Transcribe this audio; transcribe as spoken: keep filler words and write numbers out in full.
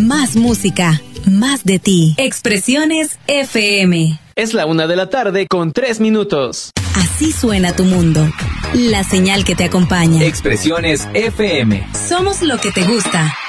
Más música, más de ti. Expresiones F M. Es la una de la tarde con tres minutos. Así suena tu mundo. La señal que te acompaña. Expresiones F M. Somos lo que te gusta.